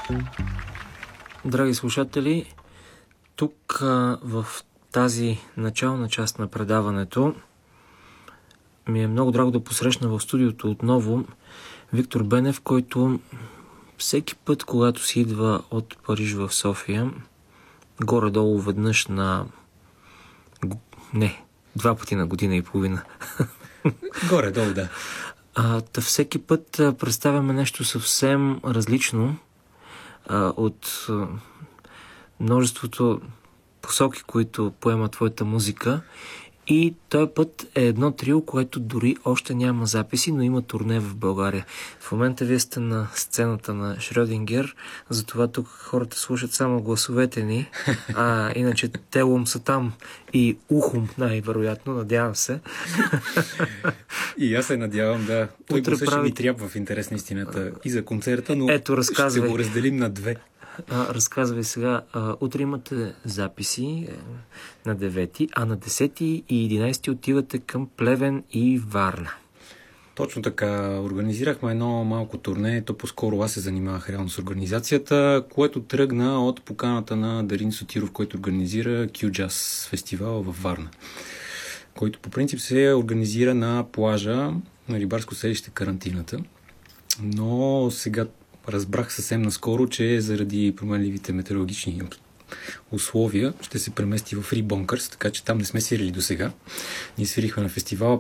Драги слушатели, тук в тази начална част на предаването ми е много драго да посрещна в студиото отново Виктор Бенев, който всеки път, когато си идва от Париж в София, горе-долу веднъж два пъти на година и половина. Горе-долу, да. Всеки път представяме нещо съвсем различно от множеството посоки, които поема твоята музика. И този път е едно трио, което дори още няма записи, но има турне в България. В момента вие сте на сцената на Шрьодингер, затова тук хората слушат само гласовете ни, иначе телом са там и ухом най-вероятно, надявам се. И аз се надявам, да. Той гласа ще ми трябва в интерес на истината и за концерта, но ще го разделим на две. Разказвай сега. Утре имате записи на 9, а на 10 и 11 отивате към Плевен и Варна. Точно така. Организирахме едно малко турне. То по-скоро аз се занимавах реално с организацията, което тръгна от поканата на Дарин Сотиров, който организира Q-Jazz фестивал във Варна, който по принцип се организира на плажа на рибарско селище Карантината. Но сега разбрах съвсем наскоро, че заради променливите метеорологични условия ще се премести в Рибонкърс, така че там не сме свирили до сега. Ние свирихме на фестивала